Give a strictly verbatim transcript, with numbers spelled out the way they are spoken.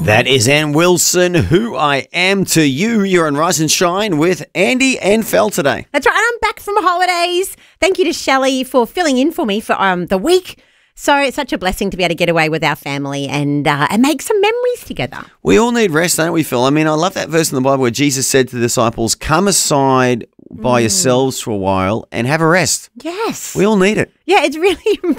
That is Ann Wilson, Who I Am to You. You're on Rise and Shine with Andy and Fel today. That's right. I'm back from holidays. Thank you to Shelley for filling in for me for um the week. So it's such a blessing to be able to get away with our family and uh, and make some memories together. We all need rest, don't we, Phil? I mean, I love that verse in the Bible where Jesus said to the disciples, come aside by mm. yourselves for a while and have a rest. Yes. We all need it. Yeah, it's really